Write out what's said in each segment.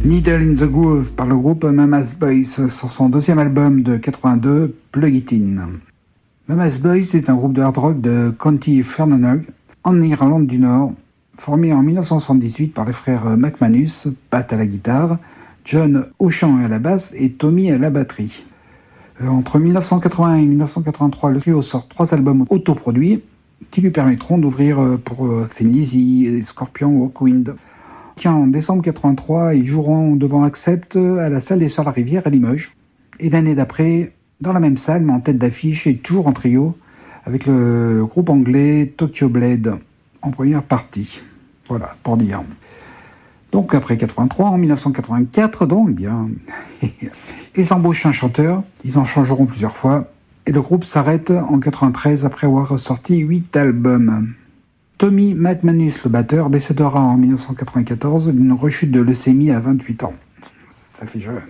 Needle in the Groove par le groupe Mama's Boys sur son deuxième album de 82, Plug It In. Mama's Boys est un groupe de hard rock de County Fermanagh, en Irlande du Nord, formé en 1978 par les frères McManus, Pat à la guitare, John au chant et à la basse et Tommy à la batterie. Entre 1980 et 1983, le trio sort 3 albums autoproduits qui lui permettront d'ouvrir pour Thin Lizzy, Scorpions, Hawkwind. En décembre 83, ils joueront devant Accept à la salle des Sœurs-la-Rivière à Limoges. Et l'année d'après, dans la même salle, mais en tête d'affiche et toujours en trio, avec le groupe anglais Tokyo Blade en première partie. Voilà, pour dire. Donc après 83, en 1984, donc, eh bien, ils embauchent un chanteur, ils en changeront plusieurs fois, et le groupe s'arrête en 93 après avoir sorti 8 albums. Tommy McManus, le batteur, décédera en 1994 d'une rechute de leucémie à 28 ans. Ça fait jeune.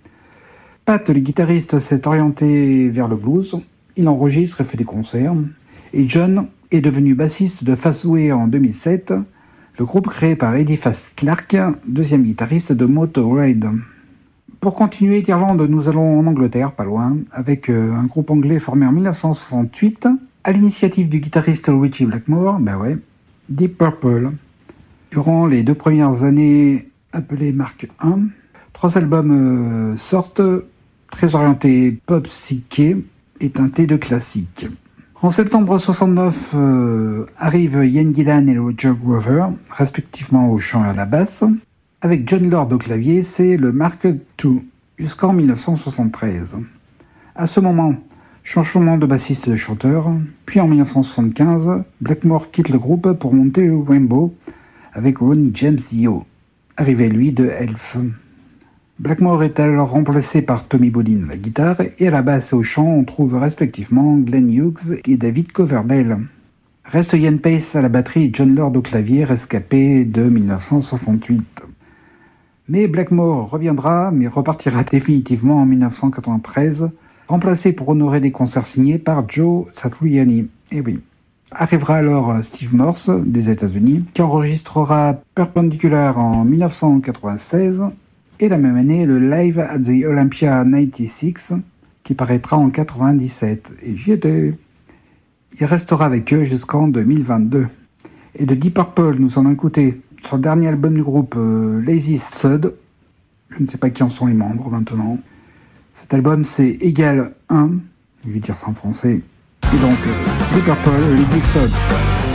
Pat, le guitariste, s'est orienté vers le blues. Il enregistre et fait des concerts. Et John est devenu bassiste de Fastway en 2007, le groupe créé par Eddie Fast Clark, deuxième guitariste de Motorhead. Pour continuer d'Irlande, nous allons en Angleterre, pas loin, avec un groupe anglais formé en 1968, à l'initiative du guitariste Richie Blackmore, Deep Purple. Durant les 2 premières années appelées Mark I, 3 albums sortent, très orientés pop psyché et teintés de classique. En septembre 69 arrivent Ian Gillan et Roger Glover, respectivement au chant et à la basse. Avec Jon Lord au clavier, c'est le Mark II, jusqu'en 1973. À ce moment, changement de bassiste et de chanteur, puis en 1975, Blackmore quitte le groupe pour monter Rainbow avec Ron James Dio, arrivé lui de Elf. Blackmore est alors remplacé par Tommy Bolin à la guitare et à la basse et au chant on trouve respectivement Glenn Hughes et David Coverdale. Reste Ian Pace à la batterie et Jon Lord au clavier, rescapé de 1968. Mais Blackmore reviendra, mais repartira définitivement en 1993, remplacé pour honorer des concerts signés par Joe Satriani. Et oui. Arrivera alors Steve Morse des États-Unis, qui enregistrera Perpendicular en 1996, et la même année le Live at the Olympia 96, qui paraîtra en 97. Et j'y étais. Il restera avec eux jusqu'en 2022. Et de Deep Purple, nous en avons écouté sur le dernier album du groupe Lazy Sud. Je ne sais pas qui en sont les membres maintenant. Cet album, c'est égal 1, je vais dire ça en français. Et donc, Deep Purple, Lazy Sud.